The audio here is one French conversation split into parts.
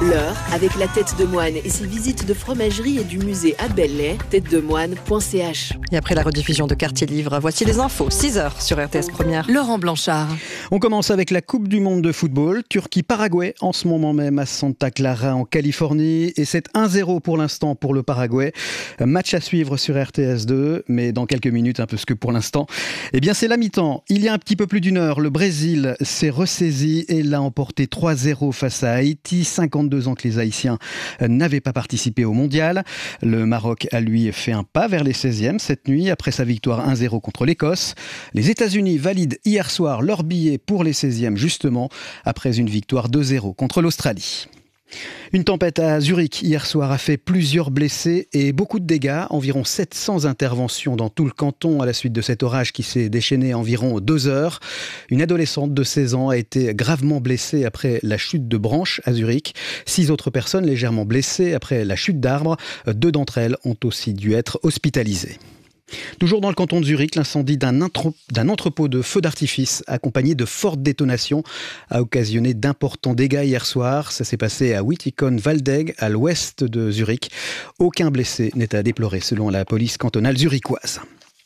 L'heure, avec la tête de moine et ses visites de fromagerie et du musée à Belley, têtedemoine.ch. Et après la rediffusion de Quartier Livre, voici les infos, 6h sur RTS Première. Laurent Blanchard. On commence avec la Coupe du Monde de football, Turquie-Paraguay, en ce moment même à Santa Clara en Californie. Et c'est 1-0 pour l'instant pour le Paraguay. Match à suivre sur RTS2, mais dans quelques minutes, parce que pour l'instant, c'est la mi-temps. Il y a un petit peu plus d'une heure, le Brésil s'est ressaisi et l'a emporté 3-0 face à Haïti. 52 ans que les Haïtiens n'avaient pas participé au mondial. Le Maroc a lui fait un pas vers les 16e cette nuit après sa victoire 1-0 contre l'Écosse. Les États-Unis valident hier soir leur billet pour les 16e justement après une victoire 2-0 contre l'Australie. Une tempête à Zurich hier soir a fait plusieurs blessés et beaucoup de dégâts, environ 700 interventions dans tout le canton à la suite de cet orage qui s'est déchaîné environ 2 heures. Une adolescente de 16 ans a été gravement blessée après la chute de branches à Zurich. 6 autres personnes légèrement blessées après la chute d'arbres. 2 d'entre elles ont aussi dû être hospitalisées. Toujours dans le canton de Zurich, l'incendie d'un entrepôt de feux d'artifice accompagné de fortes détonations a occasionné d'importants dégâts hier soir. Ça s'est passé à Wittikon-Waldeck, à l'ouest de Zurich. Aucun blessé n'est à déplorer selon la police cantonale zurichoise.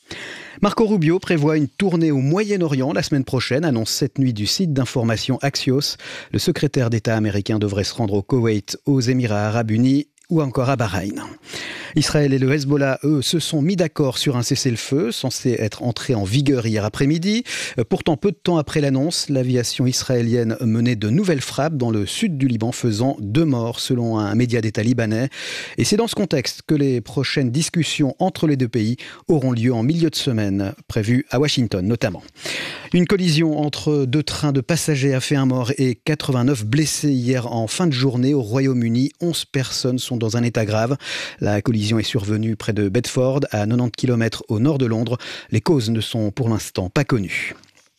Marco Rubio prévoit une tournée au Moyen-Orient la semaine prochaine, annonce cette nuit du site d'information Axios. Le secrétaire d'État américain devrait se rendre au Koweït, aux Émirats arabes unis ou encore à Bahreïn. Israël et le Hezbollah, eux, se sont mis d'accord sur un cessez-le-feu censé être entré en vigueur hier après-midi. Pourtant, peu de temps après l'annonce, l'aviation israélienne menait de nouvelles frappes dans le sud du Liban, faisant 2 morts selon un média d'État libanais. Et c'est dans ce contexte que les prochaines discussions entre les deux pays auront lieu en milieu de semaine, prévues à Washington notamment. Une collision entre 2 trains de passagers a fait 1 mort et 89 blessés hier en fin de journée au Royaume-Uni. 11 personnes sont dans un état grave. La collision est survenue près de Bedford, à 90 km au nord de Londres. Les causes ne sont pour l'instant pas connues.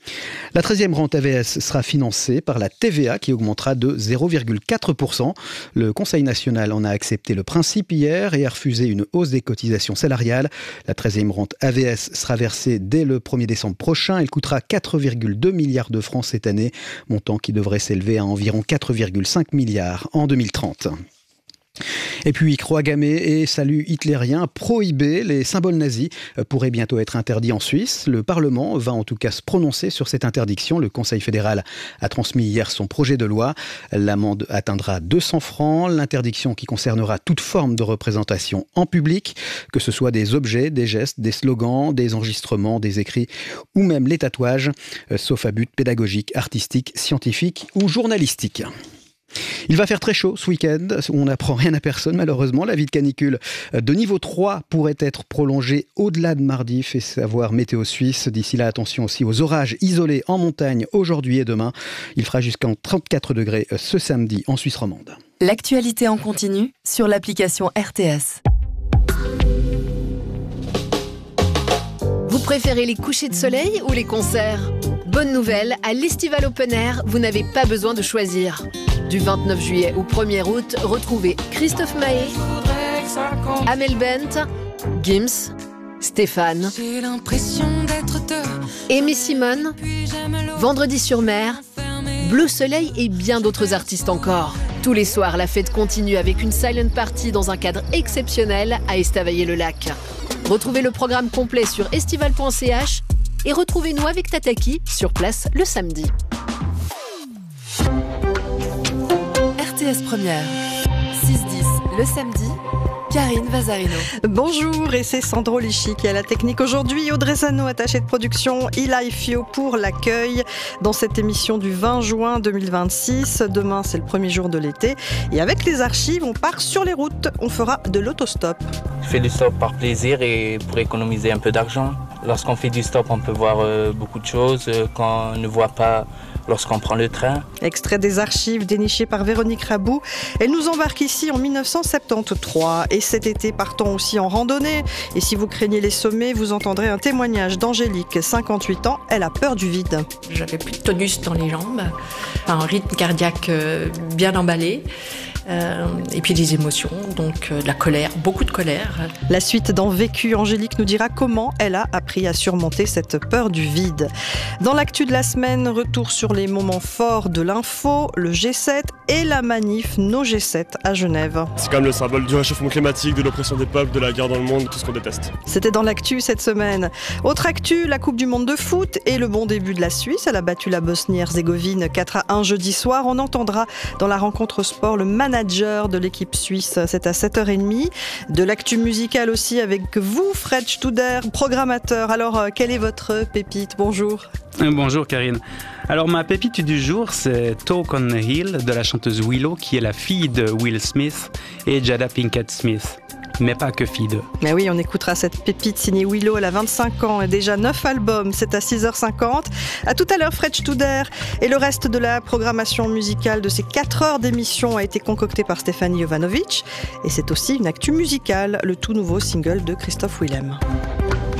La 13e rente AVS sera financée par la TVA qui augmentera de 0,4%. Le Conseil national en a accepté le principe hier et a refusé une hausse des cotisations salariales. La 13e rente AVS sera versée dès le 1er décembre prochain. Elle coûtera 4,2 milliards de francs cette année, montant qui devrait s'élever à environ 4,5 milliards en 2030. Et puis, croix gammée et salut hitlérien prohibés, les symboles nazis pourraient bientôt être interdits en Suisse. Le Parlement va en tout cas se prononcer sur cette interdiction. Le Conseil fédéral a transmis hier son projet de loi. L'amende atteindra 200 francs. L'interdiction qui concernera toute forme de représentation en public, que ce soit des objets, des gestes, des slogans, des enregistrements, des écrits ou même les tatouages, sauf à but pédagogique, artistique, scientifique ou journalistique. Il va faire très chaud ce week-end, on n'apprend rien à personne malheureusement. L'avis de canicule de niveau 3 pourrait être prolongé au-delà de mardi, fait savoir Météo Suisse. D'ici là, attention aussi aux orages isolés en montagne aujourd'hui et demain. Il fera jusqu'en 34 degrés ce samedi en Suisse romande. L'actualité en continu sur l'application RTS. Vous préférez les couchers de soleil ou les concerts ? Bonne nouvelle, à l'Estival Open Air, vous n'avez pas besoin de choisir. Du 29 juillet au 1er août, retrouvez Christophe Maé, Amel Bent, Gims, Stéphane, Aimé Simone, Vendredi sur mer, Bleu Soleil et bien d'autres artistes encore. Tous les soirs, la fête continue avec une silent party dans un cadre exceptionnel à Estavayer-le-Lac. Retrouvez le programme complet sur estival.ch et retrouvez-nous avec Tataki sur place le samedi. RTS Première, 6-10 le samedi, Karine Vazarino. Bonjour, et c'est Sandro Lichy qui est à la technique aujourd'hui. Audrey Sano, attachée de production, Ila Ifio pour l'accueil dans cette émission du 20 juin 2026. Demain, c'est le premier jour de l'été. Et avec les archives, on part sur les routes. On fera de l'autostop. Je fais du stop par plaisir et pour économiser un peu d'argent. Lorsqu'on fait du stop, on peut voir beaucoup de choses qu'on ne voit pas lorsqu'on prend le train. Extrait des archives dénichées par Véronique Rabou. Elle nous embarque ici en 1973. Et cet été, partons aussi en randonnée. Et si vous craignez les sommets, vous entendrez un témoignage d'Angélique, 58 ans. Elle a peur du vide. J'avais plus de tonus dans les jambes, un rythme cardiaque bien emballé. et puis des émotions, donc de la colère, beaucoup de colère. La suite dans Vécu, Angélique nous dira comment elle a appris à surmonter cette peur du vide. Dans l'actu de la semaine, retour sur les moments forts de l'info, le G7 et la manif No G7 à Genève. C'est quand même le symbole du réchauffement climatique, de l'oppression des peuples, de la guerre dans le monde, tout ce qu'on déteste. C'était dans l'actu cette semaine. Autre actu, la Coupe du Monde de foot et le bon début de la Suisse. Elle a battu la Bosnie-Herzégovine 4-1 jeudi soir. On entendra dans la rencontre sport le manager de l'équipe suisse. C'est à 7h30. De l'actu musicale aussi avec vous, Fred Studer, programmateur. Alors, quelle est votre pépite? Bonjour. Bonjour Karine. Alors ma pépite du jour, c'est Talk on the Hill de la chanteuse Willow, qui est la fille de Will Smith et Jada Pinkett Smith. Mais pas que fille d'eux. Mais oui, on écoutera cette pépite signée Willow. Elle a 25 ans et déjà 9 albums. C'est à 6h50. À tout à l'heure, Fred Studer. Et le reste de la programmation musicale de ces 4 heures d'émission a été concocté par Stéphanie Jovanovic. Et c'est aussi une actu musicale, le tout nouveau single de Christophe Willem.